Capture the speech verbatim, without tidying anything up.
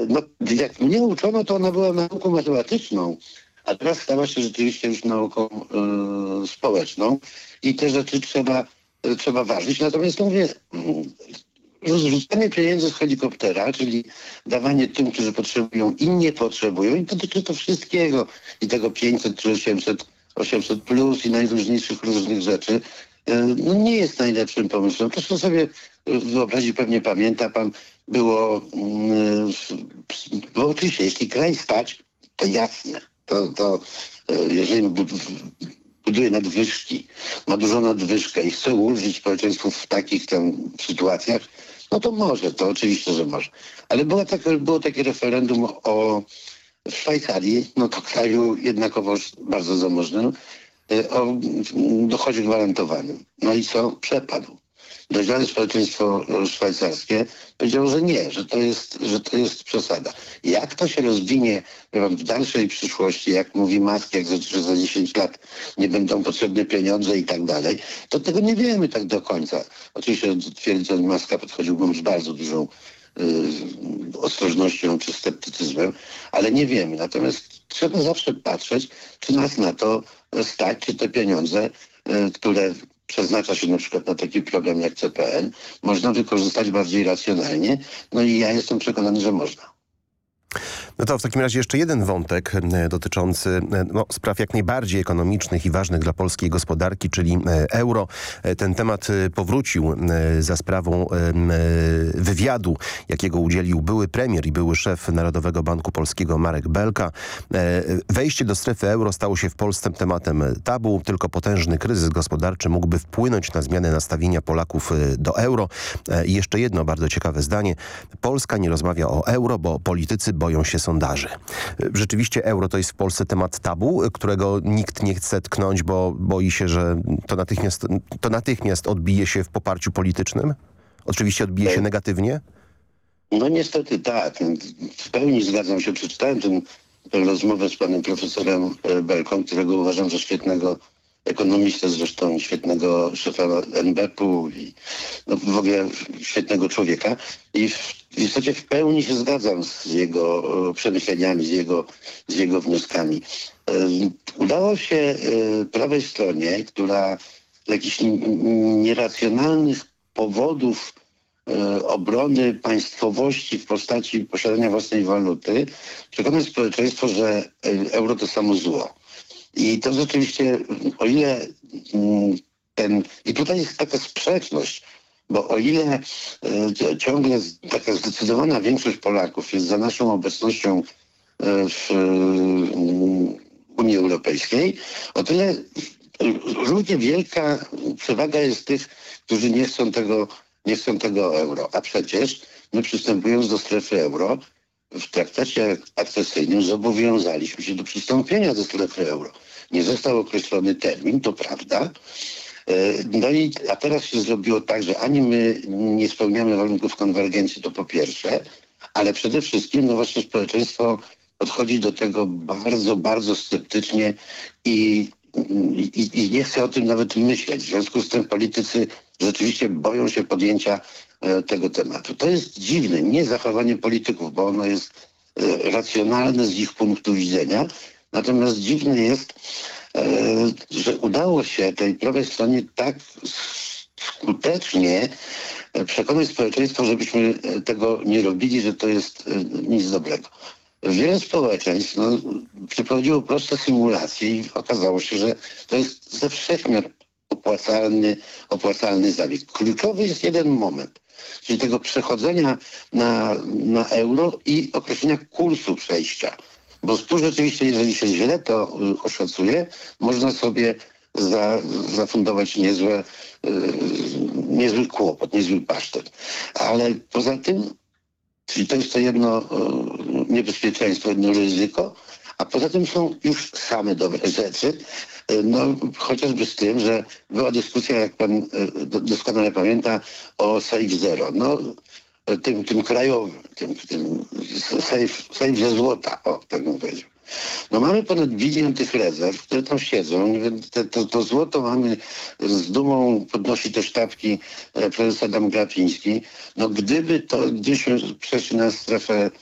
No, jak mnie uczono, to ona była nauką matematyczną, a teraz stała się rzeczywiście już nauką y, społeczną i te rzeczy trzeba, y, trzeba ważyć. Natomiast mówię, y, rozrzucanie pieniędzy z helikoptera, czyli dawanie tym, którzy potrzebują i nie potrzebują, i dotyczy to wszystkiego, i tego pięćset czy osiemset, osiemset plus i najróżniejszych różnych rzeczy, y, no nie jest najlepszym pomysłem. Proszę sobie wyobrazić, pewnie pamięta pan, było, y, bo oczywiście, jeśli kraj stać, to jasne. To, to jeżeli buduje nadwyżki, ma dużą nadwyżkę i chce ulżyć społeczeństwu w takich tam sytuacjach, no to może, to oczywiście, że może. Ale było takie, było takie referendum o w Szwajcarii, no to kraju jednakowoż bardzo zamożnym, o dochodzie gwarantowanym. No i co? Przepadł. Dojrzałe społeczeństwo szwajcarskie powiedziało, że nie, że to jest, że to jest przesada. Jak to się rozwinie w dalszej przyszłości, jak mówi Musk, jak za, że za dziesięć lat nie będą potrzebne pieniądze i tak dalej, to tego nie wiemy tak do końca. Oczywiście do twierdzeń Muska podchodziłbym z bardzo dużą y, ostrożnością czy sceptycyzmem, ale nie wiemy. Natomiast trzeba zawsze patrzeć, czy nas na to stać, czy te pieniądze, y, które przeznacza się na przykład na taki program jak C P N, można wykorzystać bardziej racjonalnie. No i ja jestem przekonany, że można. No to w takim razie jeszcze jeden wątek dotyczący no, spraw jak najbardziej ekonomicznych i ważnych dla polskiej gospodarki, czyli euro. Ten temat powrócił za sprawą wywiadu, jakiego udzielił były premier i były szef Narodowego Banku Polskiego Marek Belka. Wejście do strefy euro stało się w Polsce tematem tabu. Tylko potężny kryzys gospodarczy mógłby wpłynąć na zmianę nastawienia Polaków do euro. I jeszcze jedno bardzo ciekawe zdanie. Polska nie rozmawia o euro, bo politycy boją się sondaży. Rzeczywiście euro to jest w Polsce temat tabu, którego nikt nie chce tknąć, bo boi się, że to natychmiast, to natychmiast odbije się w poparciu politycznym? Oczywiście odbije się negatywnie? No niestety tak. W pełni zgadzam się. Przeczytałem tę rozmowę z panem profesorem Belką, którego uważam za świetnego ekonomistę, zresztą świetnego szefa N B P u i no, w ogóle świetnego człowieka. I w, w istocie w pełni się zgadzam z jego przemyśleniami, z jego, z jego wnioskami. Udało się prawej stronie, która z jakichś nieracjonalnych powodów obrony państwowości w postaci posiadania własnej waluty przekonać społeczeństwo, że euro to samo zło. I to rzeczywiście, o ile ten... I tutaj jest taka sprzeczność, bo o ile e, ciągle taka zdecydowana większość Polaków jest za naszą obecnością w e, Unii Europejskiej, o tyle równie wielka przewaga jest tych, którzy nie chcą tego, nie chcą tego euro. A przecież my przystępując do strefy euro, w traktacie akcesyjnym zobowiązaliśmy się do przystąpienia do strefy euro. Nie został określony termin, to prawda. No i a teraz się zrobiło tak, że ani my nie spełniamy warunków konwergencji, to po pierwsze, ale przede wszystkim no właśnie społeczeństwo podchodzi do tego bardzo, bardzo sceptycznie i, i, i nie chce o tym nawet myśleć. W związku z tym politycy rzeczywiście boją się podjęcia tego tematu. To jest dziwne, nie zachowanie polityków, bo ono jest e, racjonalne z ich punktu widzenia. Natomiast dziwne jest, e, że udało się tej prawej stronie tak skutecznie przekonać społeczeństwo, żebyśmy tego nie robili, że to jest e, nic dobrego. Wiele społeczeństw no, przeprowadziło proste symulacje i okazało się, że to jest ze wszechmiar opłacalny, opłacalny zabieg. Kluczowy jest jeden moment, czyli tego przechodzenia na, na euro i określenia kursu przejścia. Bo tu rzeczywiście, jeżeli się źle to y, oszacuje, można sobie za, zafundować niezłe, y, niezły kłopot, niezły pasztet. Ale poza tym, czyli to jest to jedno y, niebezpieczeństwo, jedno ryzyko, a poza tym są już same dobre rzeczy. No, chociażby z tym, że była dyskusja, jak pan doskonale pamięta, o Safe Zero. No, tym, tym krajowym, tym, tym safe, safe ze złota, o, tak bym powiedział. No mamy ponad bilion tych rezerw, które tam siedzą. Te, to, to złoto mamy z dumą, podnosi te sztabki prezes Adam Glapiński. No gdyby to gdzieś przeszli na strefę